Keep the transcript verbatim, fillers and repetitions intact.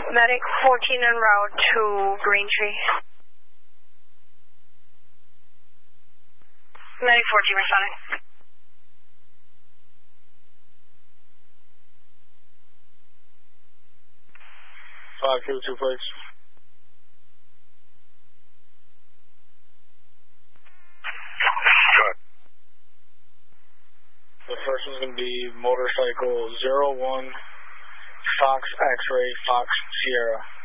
Medic fourteen en route to Green Tree. Medic fourteen responding. five two two plates. Good. The first one's going to be motorcycle zero one Fox X-ray Fox Sierra.